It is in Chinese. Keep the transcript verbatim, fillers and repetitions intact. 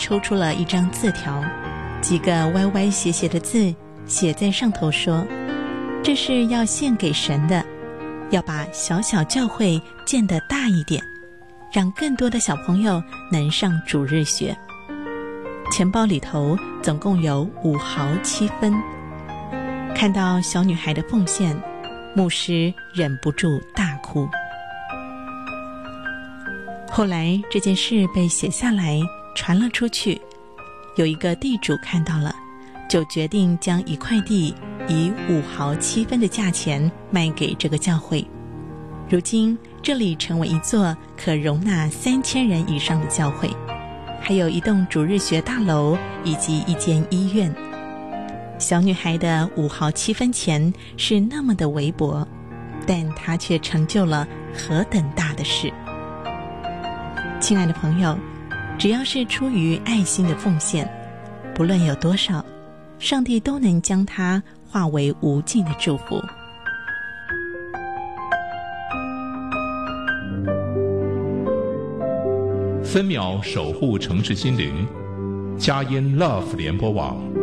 抽出了一张字条，几个歪歪斜斜的字写在上头，说这是要献给神的，要把小小教会建得大一点，让更多的小朋友能上主日学。钱包里头总共有五毫七分。看到小女孩的奉献，牧师忍不住大哭。后来这件事被写下来传了出去，有一个地主看到了，就决定将一块地以五毫七分的价钱卖给这个教会。如今这里成为一座可容纳三千人以上的教会，还有一栋主日学大楼以及一间医院。小女孩的五毫七分钱是那么的微薄，但她却成就了何等大的事。亲爱的朋友，只要是出于爱心的奉献，不论有多少，上帝都能将它化为无尽的祝福。 分秒守护城市心灵，佳音 Love 联播网。